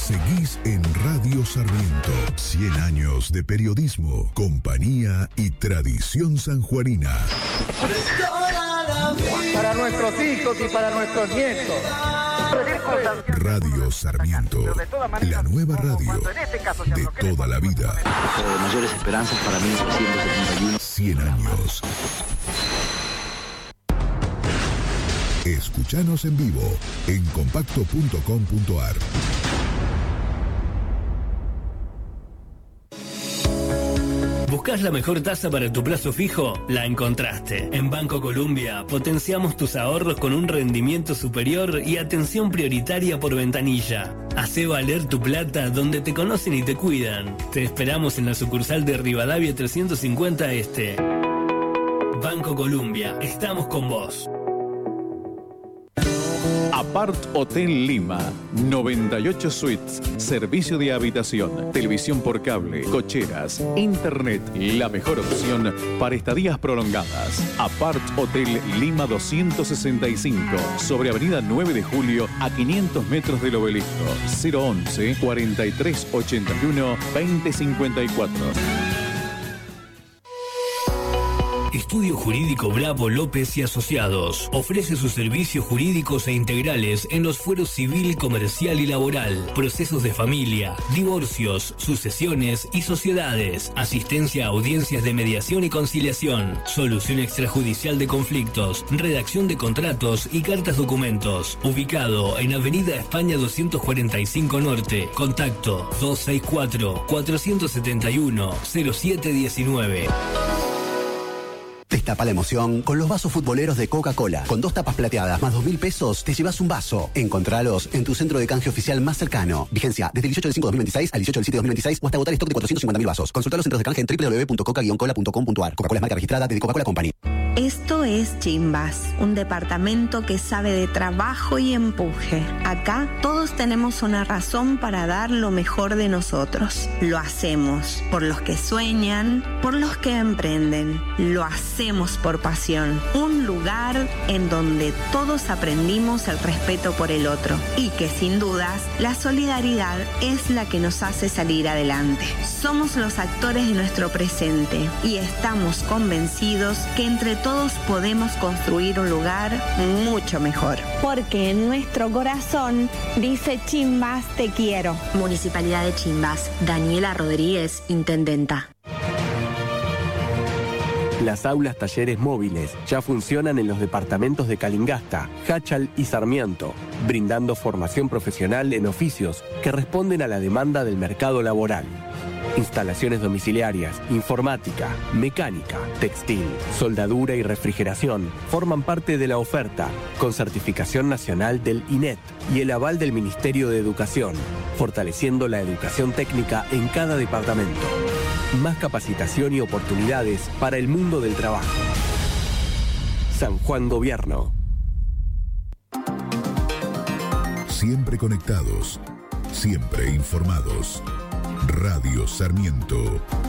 Seguís en Radio Sarmiento. 100 años de periodismo, compañía y tradición sanjuanina. Para nuestros hijos y para nuestros nietos. Radio Sarmiento, la nueva radio de toda la vida. Mayores esperanzas para 1971. 100 años. Escuchanos en vivo en compacto.com.ar. ¿Buscas la mejor tasa para tu plazo fijo? La encontraste. En Banco Colombia potenciamos tus ahorros con un rendimiento superior y atención prioritaria por ventanilla. Hacé valer tu plata donde te conocen y te cuidan. Te esperamos en la sucursal de Rivadavia 350 Este. Banco Colombia, estamos con vos. Apart Hotel Lima, 98 suites, servicio de habitación, televisión por cable, cocheras, internet, la mejor opción para estadías prolongadas. Apart Hotel Lima 265, sobre Avenida 9 de Julio, a 500 metros del Obelisco. 011 4381 2054. Estudio Jurídico Bravo López y Asociados. Ofrece sus servicios jurídicos e integrales en los fueros civil, comercial y laboral, procesos de familia, divorcios, sucesiones y sociedades, asistencia a audiencias de mediación y conciliación, solución extrajudicial de conflictos, redacción de contratos y cartas documentos. Ubicado en Avenida España 245 Norte. Contacto 264-471-0719. Destapa la emoción con los vasos futboleros de Coca-Cola. Con 2 tapas plateadas más 2.000 pesos, te llevas un vaso. Encontralos en tu centro de canje oficial más cercano. Vigencia desde el 18 del 5 de 2026 al 18 del 7 de 2026 o hasta agotar stock de 450.000 vasos. Consulta los centros de canje en www.coca-cola.com.ar. Coca-Cola es marca registrada de Coca-Cola Company. Esto es Chimbas, un departamento que sabe de trabajo y empuje. Acá todos tenemos una razón para dar lo mejor de nosotros. Lo hacemos por los que sueñan, por los que emprenden. Lo hacemos por pasión. Un lugar en donde todos aprendimos el respeto por el otro y que sin dudas la solidaridad es la que nos hace salir adelante. Somos los actores de nuestro presente y estamos convencidos que entre todos podemos construir un lugar mucho mejor. Porque en nuestro corazón dice Chimbas, te quiero. Municipalidad de Chimbas. Daniela Rodríguez, intendenta. Las aulas talleres móviles ya funcionan en los departamentos de Calingasta, Jáchal y Sarmiento, brindando formación profesional en oficios que responden a la demanda del mercado laboral. Instalaciones domiciliarias, informática, mecánica, textil, soldadura y refrigeración forman parte de la oferta, con certificación nacional del INET y el aval del Ministerio de Educación, fortaleciendo la educación técnica en cada departamento. Más capacitación y oportunidades para el mundo del trabajo. San Juan Gobierno. Siempre conectados, siempre informados. Radio Sarmiento.